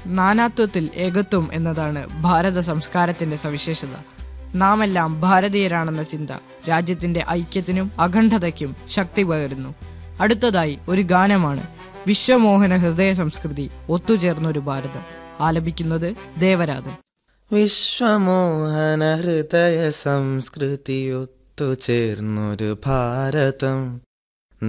നാനാത്വത്തിൽ ഏകത്വം എന്നതാണ് ഭാരത സംസ്കാരത്തിന്റെ സവിശേഷത. നാം എല്ലാം ഭാരതീയരാണെന്ന ചിന്ത രാജ്യത്തിന്റെ ഐക്യത്തിനും അഖണ്ഡതയ്ക്കും ശക്തി പകരുന്നു. അടുത്തതായി ഒരു ഗാനമാണ് വിശ്വമോഹന ഹൃദയ സംസ്കൃതി ഒത്തുചേർന്നൊരു ഭാരതം. ആലപിക്കുന്നത് ദേവരാജൻ. വിശ്വമോഹന ഹൃദയ സംസ്കൃതി ഒത്തുചേർന്നൊരു ഭാരതം